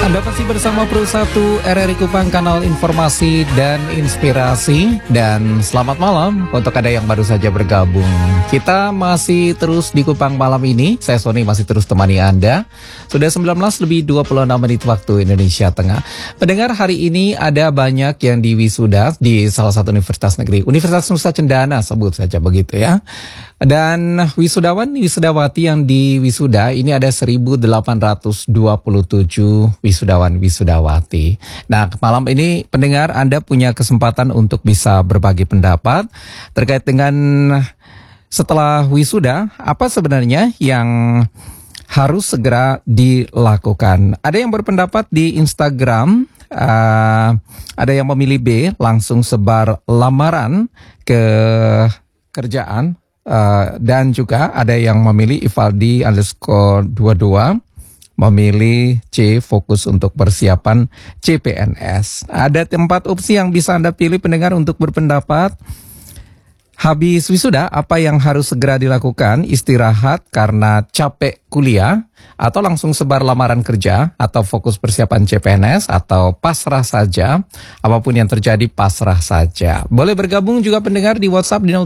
Anda masih bersama Pro 1 RRI Kupang, kanal informasi dan inspirasi. Dan selamat malam untuk ada yang baru saja bergabung. Kita masih terus di Kupang malam ini. Saya Sony masih terus temani Anda. Sudah 19:26 waktu Indonesia Tengah. Pendengar, hari ini ada banyak yang diwisuda di salah satu universitas negeri, Universitas Nusa Cendana sebut saja begitu ya. Dan wisudawan wisudawati yang diwisuda ini ada 1827 wisudawan wisudawati. Nah, malam ini pendengar, Anda punya kesempatan untuk bisa berbagi pendapat terkait dengan setelah wisuda apa sebenarnya yang harus segera dilakukan. Ada yang berpendapat di Instagram, ada yang memilih B, langsung sebar lamaran ke kerjaan. Dan juga ada yang memilih Ivaldi_22 memilih C, fokus untuk persiapan CPNS. Ada 4 opsi yang bisa Anda pilih pendengar untuk berpendapat. Habis wisuda, apa yang harus segera dilakukan? Istirahat karena capek kuliah, atau langsung sebar lamaran kerja, atau fokus persiapan CPNS, atau pasrah saja? Apapun yang terjadi, pasrah saja. Boleh bergabung juga pendengar di WhatsApp di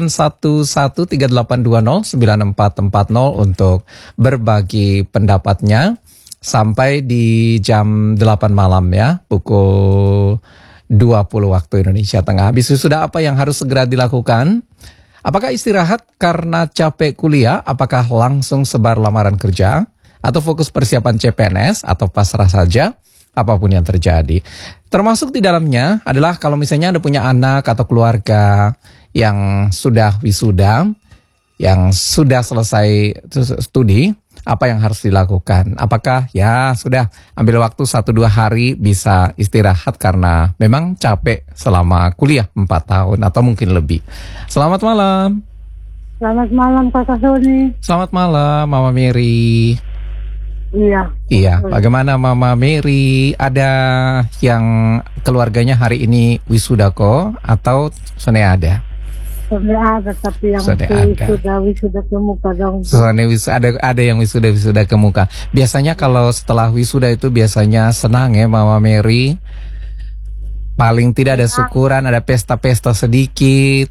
081138209440 untuk berbagi pendapatnya sampai di jam 8 malam ya, pukul 20 waktu Indonesia Tengah. Habis wisuda apa yang harus segera dilakukan? Apakah istirahat karena capek kuliah? Apakah langsung sebar lamaran kerja? Atau fokus persiapan CPNS? Atau pasrah saja? Apapun yang terjadi. Termasuk di dalamnya adalah kalau misalnya Anda punya anak atau keluarga yang sudah wisuda, yang sudah selesai studi, apa yang harus dilakukan? Apakah ya sudah ambil waktu 1-2 hari bisa istirahat karena memang capek selama kuliah 4 tahun atau mungkin lebih. Selamat malam. Selamat malam Kakak Sony. Selamat malam Mama Mary. Iya. Bagaimana Mama Mary? Ada yang keluarganya hari ini wisuda kok atau Sone ada? Sone ada, tapi yang wisuda ke muka dong. Sone ada yang wisuda ke muka. Biasanya kalau setelah wisuda itu biasanya senang ya Mama Mary. Paling tidak ada syukuran, ada pesta-pesta sedikit.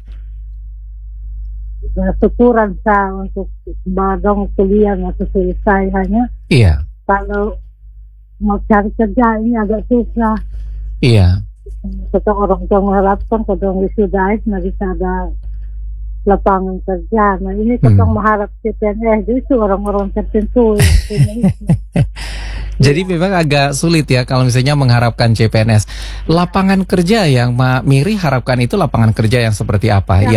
Syukuran sah untuk badong kuliah atau selesai hanya. Iya. Kalau mau cari kerja ini agak susah. Iya. Kita orang tua mengharapkan kalau wisuda itu bisa ada lapangan kerja. Nah ini kita mengharap CPNS justru orang-orang tertentu. Jadi memang agak sulit ya kalau misalnya mengharapkan CPNS. Lapangan kerja yang Mbak Miri harapkan itu lapangan kerja yang seperti apa?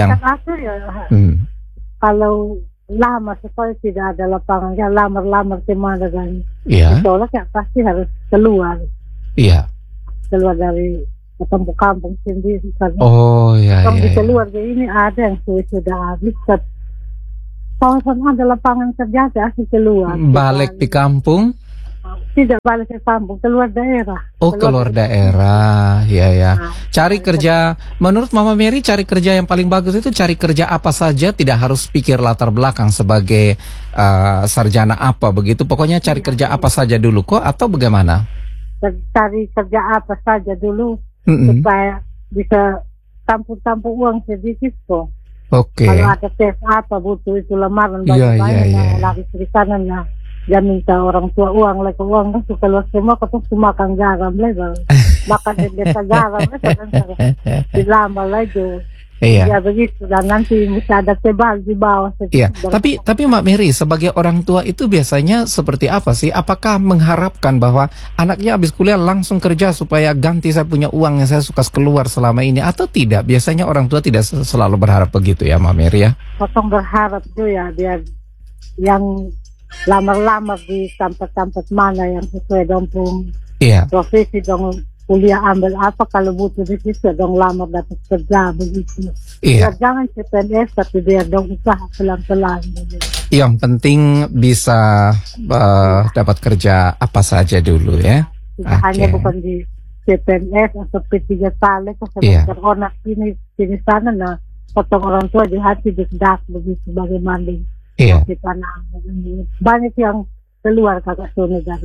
Kalau lama sekali tidak ada lapangan kerja, lamar-lamar kemana dan ditolak ya pasti harus keluar. Iya. Keluar dari kampung-kampung sendiri karena di keluarga ini ada yang sudah habis. Kalau ada lapangan kerja asli keluar. Balik di kampung? Tidak balik ke kampung, keluar daerah. Keluar daerah, ya. Cari kerja, menurut Mama Mary cari kerja yang paling bagus itu cari kerja apa saja, tidak harus pikir latar belakang sebagai sarjana apa begitu. Pokoknya cari kerja apa saja dulu kok, atau bagaimana? Cari kerja apa saja dulu supaya bisa tampung uang sedikit kok. Kalau ada tes apa butuh itu lamaran banyak-banyak lagi ceritanya. Dia minta orang tua uang, lagi uang kan kalau semua ketemu makan garam lebar, makan desa garam kan dilama lagi. Iya. Ya begitu, dan nanti bisa ada tebal di bawah. Iya. Tapi Mbak Mary sebagai orang tua itu biasanya seperti apa sih? Apakah mengharapkan bahwa anaknya habis kuliah langsung kerja supaya ganti saya punya uang yang saya suka keluar selama ini, atau tidak? Biasanya orang tua tidak selalu berharap begitu ya Mbak Mary ya? Kosong berharap tuh ya biar yang lamar-lamar di tempat-tempat mana yang sesuai dong profesi dong, kuliah ambil apa, kalau butuh di situ dong lamar dapat kerja begitu. Ya, jangan CPNS tapi biar dong usaha pelan-pelan. Yang penting bisa dapat kerja apa saja dulu ya. Hanya bukan di CPNS atau P3 Tale sebentar onak sini sana. Nah potong orang tua di hati disedak begitu bagaimana. Banyak yang keluar Kakak Sony dari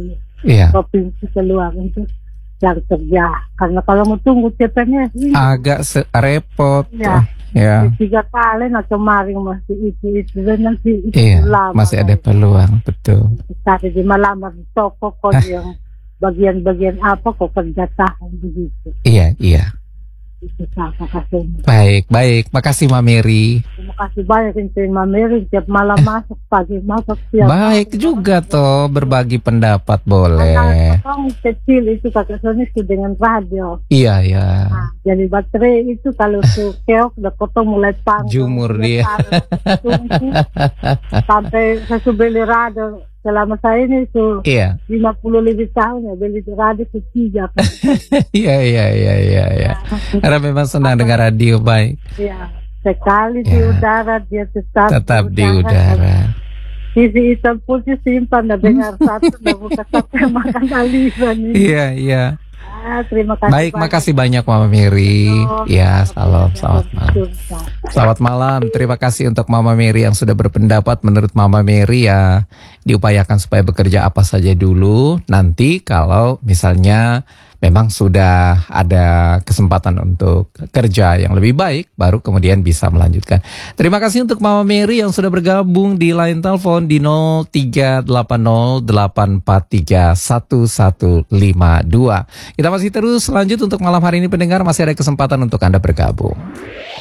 provinsi keluar untuk cari kerja. Karena kalau mau tunggu CPNS ini agak repot. Ya. 3 kali kemarin masih itu dan nanti itu lama. Masih ada peluang, betul. Tadi di malam di toko kok yang bagian-bagian apa kok kerja tahan begitu. Iya. Itu sama kasih. Baik. Makasih Mama Mary. Terima kasih banyak Mama Mary. Tiap malam masuk, pagi masuk, siang. Baik juga toh berbagi pendapat boleh. Anak kecil itu kakak Sony itu dengan radio. Iya. Nah, jadi baterai itu kalau keok udah potong mulai panggung. Jumur dia. Sampai saya beli radio. Selama saya ini 50 lebih tahun ya beli radio ketiga. Iya. Karena memang senang dengar radio, baik. Iya, sekali di udara dia tetap di udara. TV hitam putih simpan dan dengar satu dan buka sampai makan alisan ini. Iya. Terima kasih. Baik, makasih banyak Mama Mary. Ya, selamat malam. Selamat malam. Terima kasih untuk Mama Mary yang sudah berpendapat. Menurut Mama Mary ya diupayakan supaya bekerja apa saja dulu. Nanti kalau misalnya memang sudah ada kesempatan untuk kerja yang lebih baik, baru kemudian bisa melanjutkan. Terima kasih untuk Mama Mary yang sudah bergabung di line telepon di 0380843152. Kita masih terus lanjut untuk malam hari ini pendengar, masih ada kesempatan untuk Anda bergabung.